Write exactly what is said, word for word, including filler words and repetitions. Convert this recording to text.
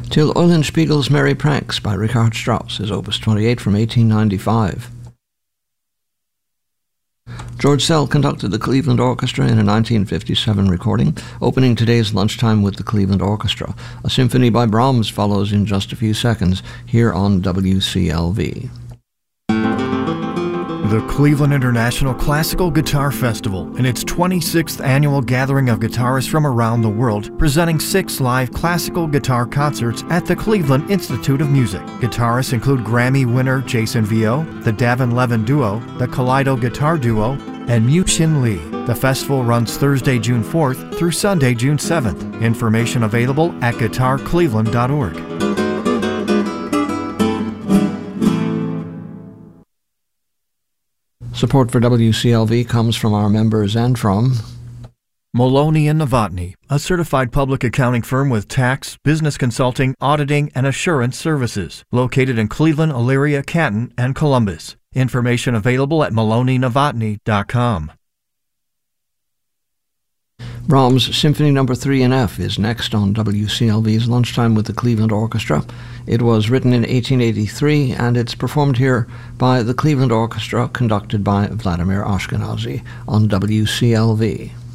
Till Eulenspiegel's Merry Pranks by Richard Strauss is Opus twenty-eight from eighteen ninety-five. George Szell conducted the Cleveland Orchestra in a nineteen fifty-seven recording, opening today's Lunchtime with the Cleveland Orchestra. A symphony by Brahms follows in just a few seconds here on W C L V. The Cleveland International Classical Guitar Festival, in its twenty-sixth annual gathering of guitarists from around the world, presenting six live classical guitar concerts at the Cleveland Institute of Music. Guitarists include Grammy winner Jason Vio, the Davin Levin Duo, the Kaleido Guitar Duo, and Mu-Shin Lee. The festival runs Thursday, June fourth through Sunday, June seventh. Information available at guitar cleveland dot org. Support for W C L V comes from our members and from Maloney and Novotny, a certified public accounting firm with tax, business consulting, auditing, and assurance services, located in Cleveland, Elyria, Canton, and Columbus. Information available at maloney novotny dot com. Brahms' Symphony Number three in F is next on W C L V's Lunchtime with the Cleveland Orchestra. It was written in eighteen eighty-three, and it's performed here by the Cleveland Orchestra, conducted by Vladimir Ashkenazy on W C L V.